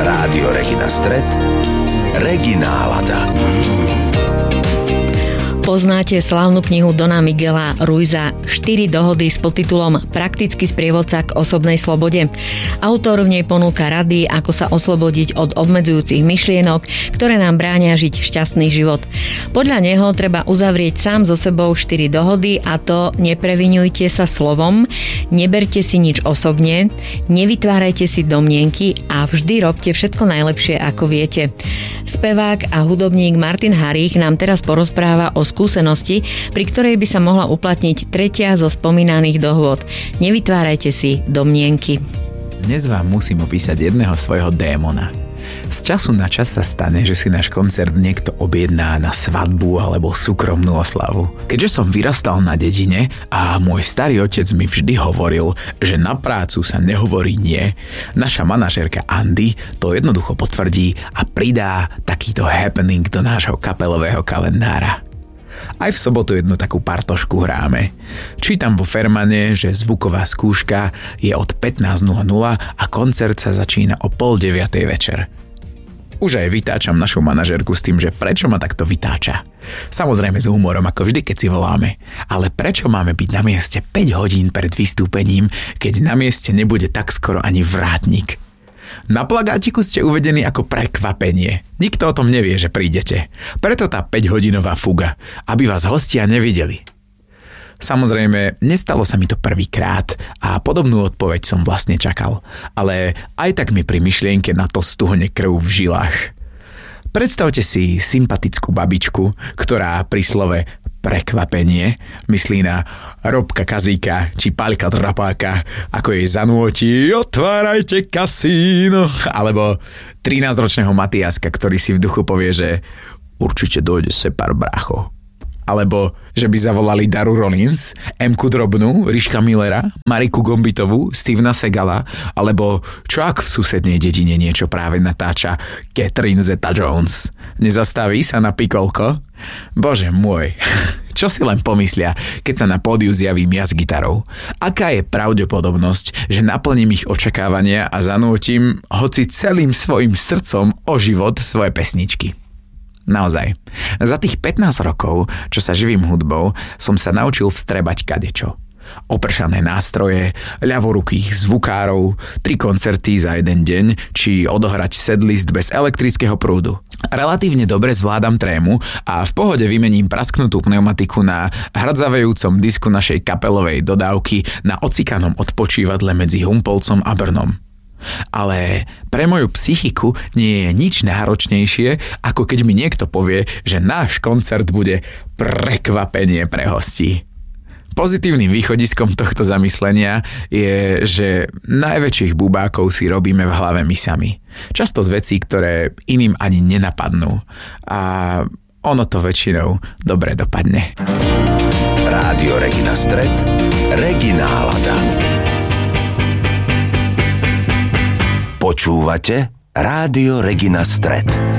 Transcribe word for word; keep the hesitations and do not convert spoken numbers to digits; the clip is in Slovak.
Rádio Regina Stred, Regina Lada. Poznáte slávnu knihu Dona Miguela Ruiza štyri dohody s podtitulom Praktický sprievodca k osobnej slobode. Autor v nej ponúka rady, ako sa oslobodiť od obmedzujúcich myšlienok, ktoré nám bránia žiť šťastný život. Podľa neho treba uzavrieť sám so sebou štyri dohody, a to: nepreviňujte sa slovom, neberte si nič osobne, nevytvárajte si domnienky a vždy robte všetko najlepšie, ako viete. Spevák a hudobník Martin Harrich nám teraz porozpráva o skúsenosti, pri ktorej by sa mohla uplatniť tretia zo spomínaných dohôd. Nevytvárajte si domnienky. Dnes vám musím opísať jedného svojho démona. Z času na čas sa stane, že si náš koncert niekto objedná na svadbu alebo súkromnú oslavu. Keďže som vyrastal na dedine a môj starý otec mi vždy hovoril, že na prácu sa nehovorí nie, naša manažérka Andy to jednoducho potvrdí a pridá takýto happening do nášho kapelového kalendára. Aj v sobotu jednu takú partošku hráme. Čítam vo Fermane, že zvuková skúška je od pätnásť nula nula a koncert sa začína o pol deviatej večer. Už aj vytáčam našu manažérku s tým, že prečo ma takto vytáča. Samozrejme s humorom, ako vždy, keď si voláme. Ale prečo máme byť na mieste päť hodín pred vystúpením, keď na mieste nebude tak skoro ani vrátnik? Na plagátiku ste uvedení ako prekvapenie. Nikto o tom nevie, že prídete. Preto tá päťhodinová fuga, aby vás hostia nevideli. Samozrejme, nestalo sa mi to prvýkrát a podobnú odpoveď som vlastne čakal. Ale aj tak mi pri myšlienke na to stuhne krv v žilách. Predstavte si sympatickú babičku, ktorá pri slove prekvapenie myslí na Robka Kazíka či Paľka Drapáka, ako jej zanúti otvárajte kasíno, alebo trinásťročného Matiaska, ktorý si v duchu povie, že určite dojde separ brácho. Alebo že by zavolali Daru Rollins, Emku Drobnú, Ríška Millera, Mariku Gombitovú, Stevena Segala, alebo čo ak v susednej dedine niečo práve natáča Catherine Zeta-Jones. Nezastaví sa na pikolko? Bože môj, čo si len pomyslia, keď sa na pódiu zjavím ja s gitarou? Aká je pravdepodobnosť, že naplním ich očakávania a zanútim, hoci celým svojim srdcom o život, svoje pesničky? Naozaj. Za tých pätnásť rokov, čo sa živím hudbou, som sa naučil vstrebať kadečo. Opršané nástroje, ľavorukých zvukárov, tri koncerty za jeden deň, či odohrať setlist bez elektrického prúdu. Relatívne dobre zvládam trému a v pohode vymením prasknutú pneumatiku na hrdzavejúcom disku našej kapelovej dodávky na ocikanom odpočívadle medzi Humpolcom a Brnom. Ale pre moju psychiku nie je nič náročnejšie, ako keď mi niekto povie, že náš koncert bude prekvapenie pre hostí. Pozitívnym východiskom tohto zamyslenia je, že najväčších bubákov si robíme v hlave my sami. Často z vecí, ktoré iným ani nenapadnú. A ono to väčšinou dobre dopadne. Rádio Regina Stred, Regina Lada. Počúvate Rádio Regina Stred.